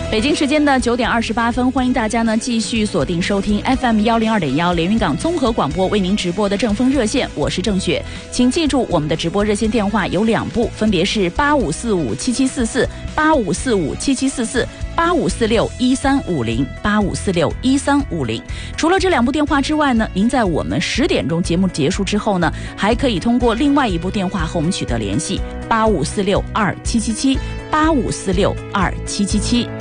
北京时间的9点28分，欢迎大家呢继续锁定收听 FM 102.1连云港综合广播为您直播的正风热线，我是郑雪。请记住我们的直播热线电话有2部，分别是85457744、85457744、85461350、85461350。除了这2部电话之外呢，您在我们10点钟节目结束之后呢，还可以通过另外一部电话和我们取得联系，85462777、85462777。